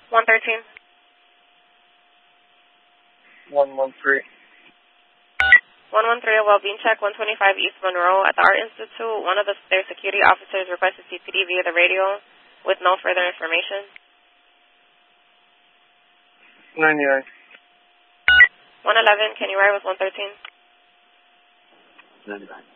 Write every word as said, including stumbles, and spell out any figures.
one thirteen. one one three. one one three, a well-being check, one twenty-five East Monroe at the Art Institute. One of the, their security officers requested C P D via the radio with no further information. ninety-nine. one eleven, can you ride with one thirteen? ninety-nine.